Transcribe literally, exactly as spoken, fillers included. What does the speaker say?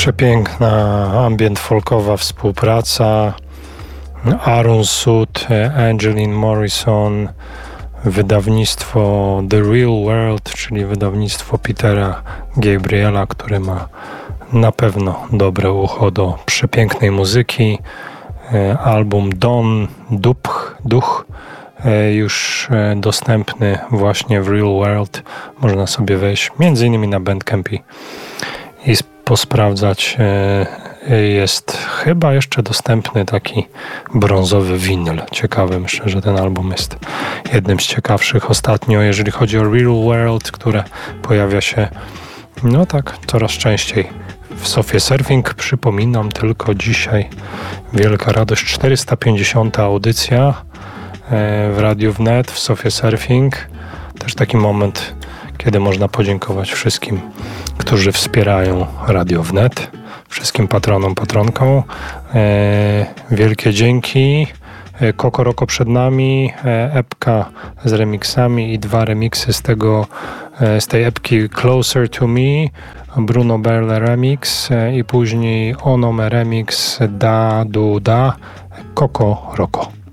Przepiękna ambient folkowa współpraca. Aaron Sud, Angeline Morrison, wydawnictwo The Real World, czyli wydawnictwo Petera Gabriela, który ma na pewno dobre ucho do przepięknej muzyki. Album Don Duch, Duch już dostępny właśnie w Real World. Można sobie wejść między innymi na Bandcamp i, i posprawdzać. Jest chyba jeszcze dostępny taki brązowy winyl. Ciekawy, myślę, że ten album jest jednym z ciekawszych ostatnio, jeżeli chodzi o Real World, które pojawia się no tak coraz częściej w Sofie Surfing. Przypominam tylko dzisiaj wielka radość, czterysta pięćdziesiąta audycja w Radiu Wnet w Sofie Surfing. Też taki moment, kiedy można podziękować wszystkim, którzy wspierają Radio Wnet, wszystkim patronom, patronkom. Wielkie dzięki. Koko Roko przed nami, epka z remixami i dwa remiksy z tego, z tej epki Closer to Me, Bruno Berle remix i później Onome remix Da Du Da, Koko Roko.